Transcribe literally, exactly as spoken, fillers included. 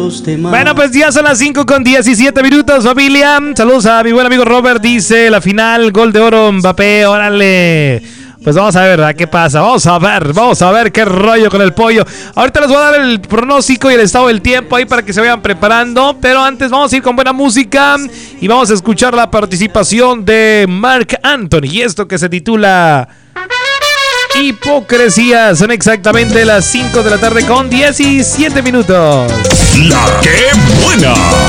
los demás. Bueno, pues ya son las cinco con diecisiete minutos, familia. Saludos a mi buen amigo Robert, dice la final, gol de oro, Mbappé, órale. Pues vamos a ver, ¿verdad? ¿Qué pasa? Vamos a ver, vamos a ver qué rollo con el pollo. Ahorita les voy a dar el pronóstico y el estado del tiempo ahí para que se vayan preparando. Pero antes vamos a ir con buena música y vamos a escuchar la participación de Marc Anthony. Y esto que se titula Hipocresía. Son exactamente las cinco de la tarde con diecisiete minutos. La que buena.